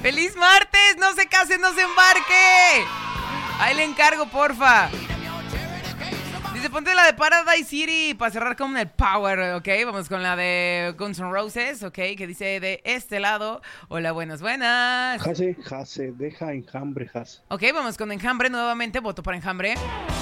¡Feliz martes! ¡No se case, no se embarque! Ahí le encargo, porfa. Dice, ponte la de Paradise City para cerrar con el power, ¿ok? Vamos con la de Guns N' Roses, ¿ok? Que dice de este lado. Hola, buenas. Jase, deja enjambre, Jase. Ok, vamos con Enjambre nuevamente. Voto para Enjambre.